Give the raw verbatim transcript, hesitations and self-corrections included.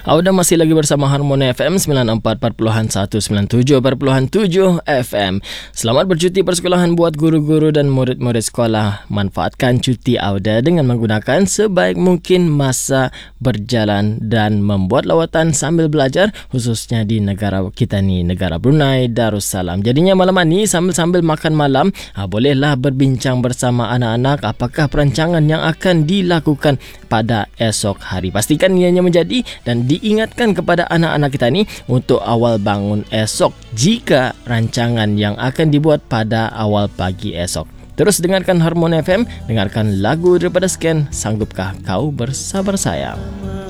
Auda masih lagi bersama Harmoni F M sembilan empat perpuluhan satu, sembilan tujuh perpuluhan tujuh F M. Selamat bercuti persekolahan buat guru-guru dan murid-murid sekolah. Manfaatkan cuti Auda dengan menggunakan sebaik mungkin masa berjalan dan membuat lawatan sambil belajar, khususnya di negara kita ni, negara Brunei Darussalam. Jadinya malam ni sambil-sambil makan malam, ha, bolehlah berbincang bersama anak-anak apakah perancangan yang akan dilakukan pada esok hari. Pastikan ianya menjadi dan diingatkan kepada anak-anak kita ni untuk awal bangun esok jika rancangan yang akan dibuat pada awal pagi esok. Terus dengarkan Harmoni F M, dengarkan lagu daripada Scan, Sanggupkah Kau Bersabar Sayang.